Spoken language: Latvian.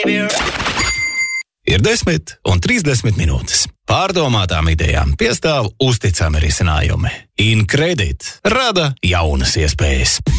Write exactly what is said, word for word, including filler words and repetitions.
Ir desmit un trīsdesmit minūtes. Pārdomātām idejām piestāv uzticami risinājumi. InCredit rada jaunas iespējas.